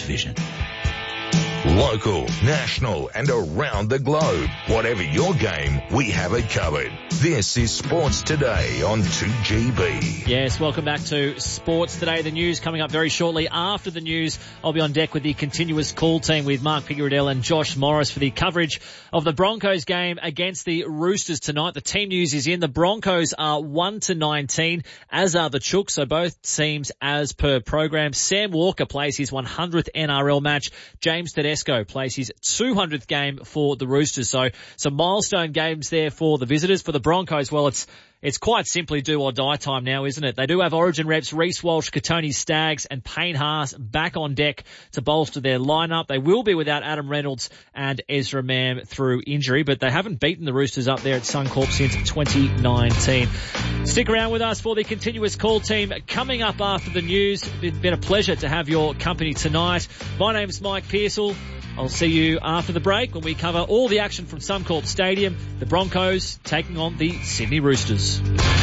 vision. Local, national and around the globe. Whatever your game, we have it covered. This is Sports Today on 2GB. Yes, welcome back to Sports Today. The news coming up very shortly. After the news, I'll be on deck with the continuous call team with Mark Pickardell and Josh Morris for the coverage of the Broncos game against the Roosters tonight. The team news is in. The Broncos are 1-19, as are the Chooks, so both teams as per program. Sam Walker plays his 100th NRL match. James Tedesco plays his 200th game for the Roosters. So some milestone games there for the visitors. For the Broncos, well, it's quite simply do or die time now, isn't it? They do have Origin reps Reece Walsh, Katoni Staggs and Payne Haas back on deck to bolster their lineup. They will be without Adam Reynolds and Ezra Mam through injury, but they haven't beaten the Roosters up there at Suncorp since 2019. Stick around with us for the continuous call team coming up after the news. It's been a pleasure to have your company tonight. My name's Mike Pearsall. I'll see you after the break when we cover all the action from Suncorp Stadium, the Broncos taking on the Sydney Roosters.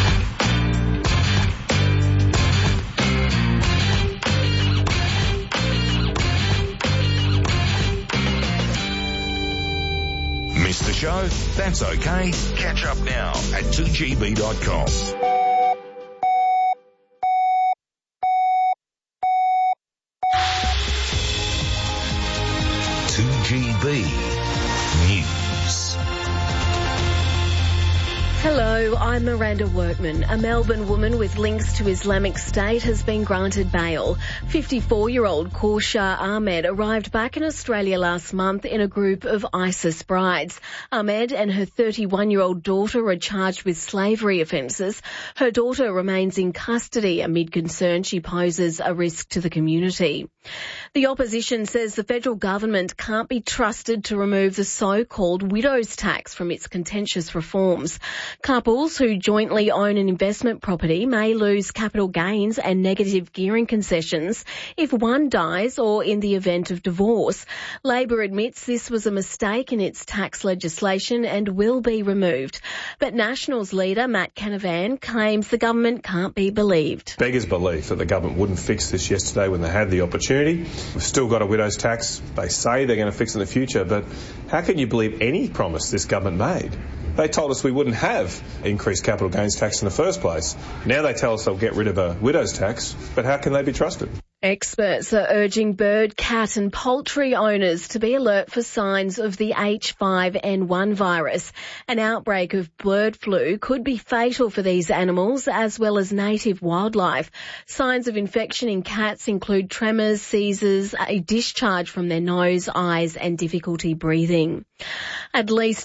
Missed the show? That's okay. Catch up now at 2gb.com. News. Hello, I'm Miranda Workman. A Melbourne woman with links to Islamic State has been granted bail. 54-year-old Kaushar Ahmed arrived back in Australia last month in a group of ISIS brides. Ahmed and her 31-year-old daughter are charged with slavery offences. Her daughter remains in custody amid concern she poses a risk to the community. The opposition says the federal government can't be trusted to remove the so-called widow's tax from its contentious reforms. Couples who jointly own an investment property may lose capital gains and negative gearing concessions if one dies or in the event of divorce. Labor admits this was a mistake in its tax legislation and will be removed. But Nationals leader Matt Canavan claims the government can't be believed. Beggars belief that the government wouldn't fix this yesterday when they had the opportunity. We've still got a widow's tax. They say they're going to fix it in the future, but how can you believe any promise this government made? They told us we wouldn't have increased capital gains tax in the first place. Now they tell us they'll get rid of a widow's tax, but how can they be trusted? Experts are urging bird, cat and poultry owners to be alert for signs of the H5N1 virus. An outbreak of bird flu could be fatal for these animals as well as native wildlife. Signs of infection in cats include tremors, seizures, a discharge from their nose, eyes and difficulty breathing. At least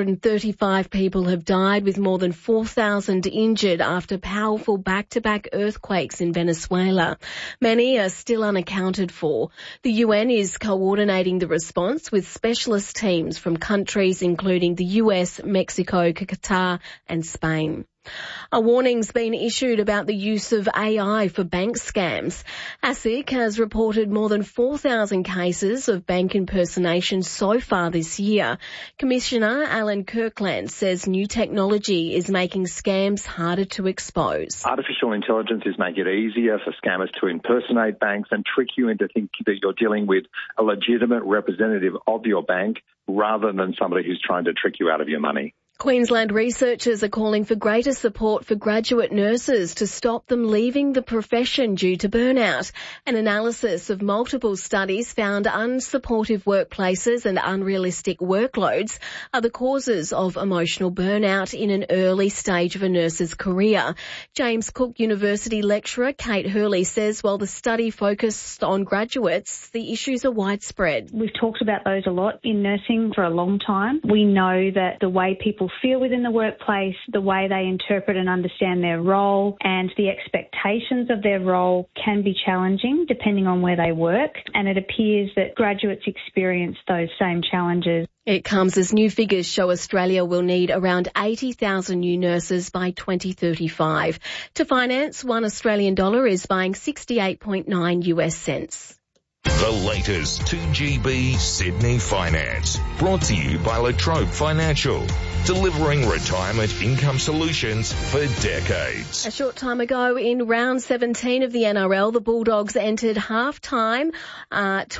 235 people have died with more than 4,000 injured after powerful back-to-back earthquakes in Venezuela. Many are still unaccounted for. The UN is coordinating the response with specialist teams from countries including the US, Mexico, Qatar and Spain. A warning's been issued about the use of AI for bank scams. ASIC has reported more than 4,000 cases of bank impersonation so far this year. Commissioner Alan Kirkland says new technology is making scams harder to expose. Artificial intelligence is making it easier for scammers to impersonate banks and trick you into thinking that you're dealing with a legitimate representative of your bank rather than somebody who's trying to trick you out of your money. Queensland researchers are calling for greater support for graduate nurses to stop them leaving the profession due to burnout. An analysis of multiple studies found unsupportive workplaces and unrealistic workloads are the causes of emotional burnout in an early stage of a nurse's career. James Cook University lecturer Kate Hurley says while the study focused on graduates, the issues are widespread. We've talked about those a lot in nursing for a long time. We know that the way people feel within the workplace, the way they interpret and understand their role and the expectations of their role can be challenging depending on where they work, and it appears that graduates experience those same challenges. It comes as new figures show Australia will need around 80,000 new nurses by 2035. To finance, $1 is buying 68.9 US cents. The latest 2GB Sydney Finance, brought to you by La Trobe Financial, delivering retirement income solutions for decades. A short time ago in round 17 of the NRL, the Bulldogs entered half-time